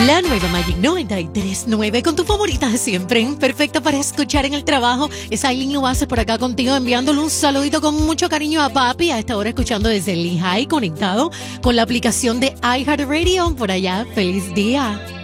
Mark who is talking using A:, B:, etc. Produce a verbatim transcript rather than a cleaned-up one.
A: La nueva Magic noventa y tres punto nueve con tu favorita de siempre, perfecta para escuchar en el trabajo. Es Aileen Lovaces por acá contigo, enviándole un saludito con mucho cariño a papi. A esta hora escuchando desde Lehigh, conectado con la aplicación de iHeartRadio. Por allá, feliz día.